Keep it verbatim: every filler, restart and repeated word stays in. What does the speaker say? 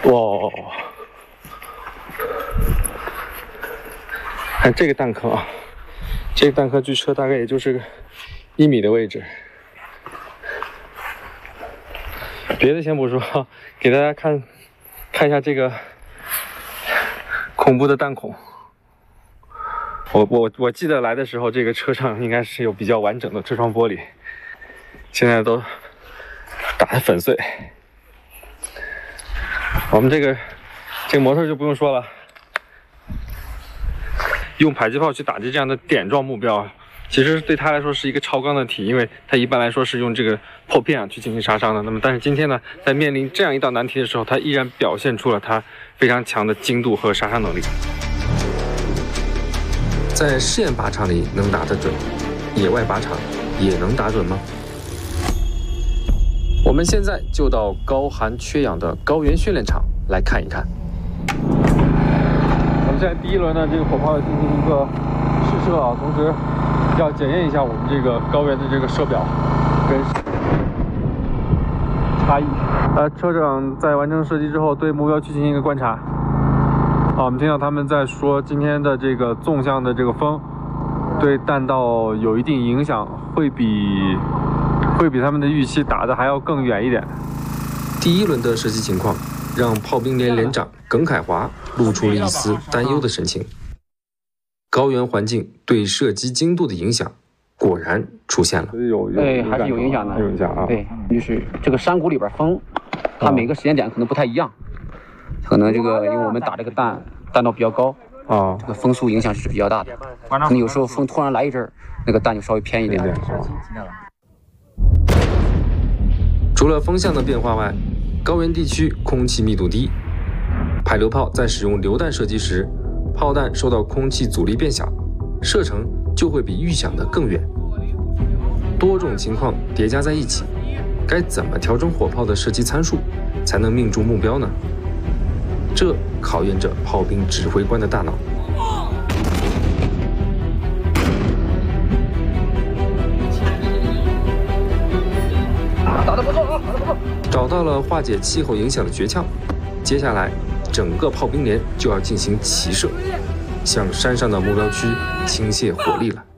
哇！看这个弹坑啊，这个弹坑距车大概也就是个一米的位置。别的先不说，给大家看看一下这个恐怖的弹孔。我我我记得来的时候，这个车上应该是有比较完整的车窗玻璃，现在都打得粉碎。我们这个这个摩托就不用说了，用迫击炮去打击这样的点状目标，其实对他来说是一个超纲的题，因为他一般来说是用这个破片啊去进行杀伤的。那么，但是今天呢，在面临这样一道难题的时候，他依然表现出了他非常强的精度和杀伤能力。 在试验靶场里能打得准，野外靶场也能打准吗？我们现在就到高寒缺氧的高原训练场来看一看。 我们现在第一轮的这个火炮进行一个试射啊，同时要检验一下我们这个高原的这个射表跟差异。呃，车长在完成射击之后，对目标区进行一个观察。啊，我们听到他们在说今天的这个纵向的这个风对弹道有一定影响，会比会比他们的预期打的还要更远一点。 第一轮的射击情况让炮兵连连长耿凯华露出了一丝担忧的神情。高原环境对射击精度的影响果然出现了。 有有对，还是有影响的， 有影响啊。 对，就是这个山谷里边风，它每个时间点可能不太一样。可能这个因为我们打这个弹弹道比较高啊， 这个风速影响是比较大的。可能有时候风突然来一阵，那个弹就稍微偏一点。 除了风向的变化外，高原地区空气密度低，迫流炮在使用榴弹射击时，炮弹受到空气阻力变小，射程就会比预想的更远。多种情况叠加在一起，该怎么调整火炮的射击参数，才能命中目标呢？这考验着炮兵指挥官的大脑。 打得不错啊，打得不错。 找到了化解气候影响的诀窍，接下来整个炮兵连就要进行齐射，向山上的目标区倾泻火力了。